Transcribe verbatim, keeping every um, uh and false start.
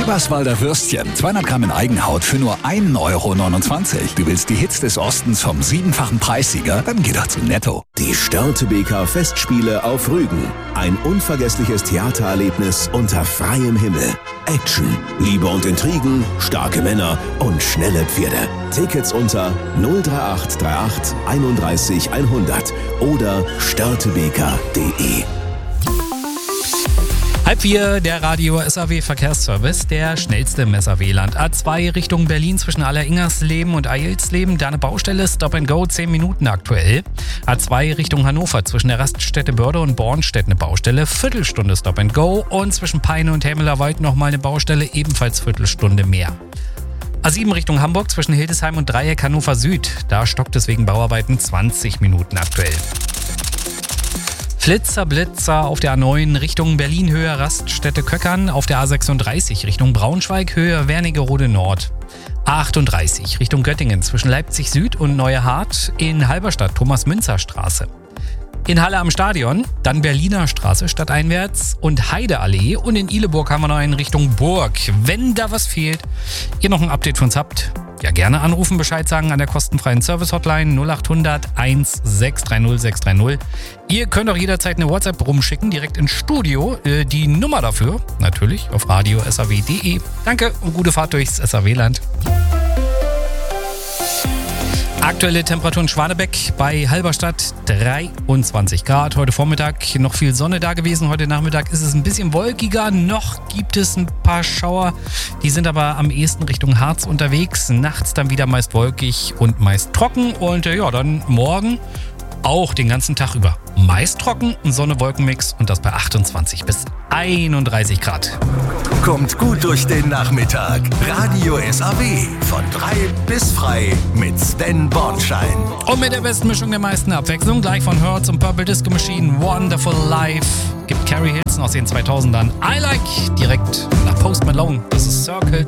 Eberswalder Würstchen, zweihundert Gramm in Eigenhaut für nur ein Euro neunundzwanzig. Du willst die Hits des Ostens vom siebenfachen Preissieger? Dann geh doch zu Netto. Die Störtebeker Festspiele auf Rügen. Ein unvergessliches Theatererlebnis unter freiem Himmel. Action, Liebe und Intrigen, starke Männer und schnelle Pferde. Tickets unter null drei acht drei acht einunddreißig hundert oder störtebeker punkt de. Halb vier, der Radio S A W Verkehrsservice, der schnellste im S A W-Land. A zwei Richtung Berlin zwischen Alleringersleben und Eilsleben, da eine Baustelle, Stop and Go, zehn Minuten aktuell. A zwei Richtung Hannover zwischen der Raststätte Börde und Bornstedt eine Baustelle, Viertelstunde Stop and Go. Und zwischen Peine und Hämelerwald nochmal eine Baustelle, ebenfalls Viertelstunde mehr. A sieben Richtung Hamburg zwischen Hildesheim und Dreieck Hannover Süd, da stockt es wegen Bauarbeiten zwanzig Minuten aktuell. Flitzer, Blitzer auf der A neun Richtung Berlin Höhe Raststätte Köckern, auf der A sechsunddreißig Richtung Braunschweig Höhe Wernigerode Nord. A achtunddreißig Richtung Göttingen zwischen Leipzig Süd und Neue Hart, in Halberstadt Thomas-Münzer-Straße. In Halle am Stadion, dann Berliner Straße stadteinwärts und Heideallee, und in Ihleburg haben wir noch einen Richtung Burg. Wenn da was fehlt, ihr noch ein Update für uns habt, ja gerne anrufen, Bescheid sagen an der kostenfreien Service-Hotline null acht hundert eins sechs drei null sechs drei null. Ihr könnt auch jederzeit eine WhatsApp rumschicken, direkt ins Studio. Die Nummer dafür natürlich auf radio punkt s a w punkt de. Danke und gute Fahrt durchs S A W-Land. Aktuelle Temperatur in Schwanebeck bei Halberstadt dreiundzwanzig Grad. Heute Vormittag noch viel Sonne da gewesen. Heute Nachmittag ist es ein bisschen wolkiger. Noch gibt es ein paar Schauer. Die sind aber am ehesten Richtung Harz unterwegs. Nachts dann wieder meist wolkig und meist trocken. Und äh, ja, dann morgen auch den ganzen Tag über. Meist trocken, Sonne-Wolken-Mix und das bei achtundzwanzig bis einunddreißig Grad. Kommt gut durch den Nachmittag. Radio S A W von drei bis frei mit Sven Bornschein. Und mit der besten Mischung der meisten Abwechslung, gleich von Hertz und Purple Disco Machine, Wonderful Life, gibt Carrie Hilson aus den zweitausendern I Like direkt nach Post Malone. Das ist Circle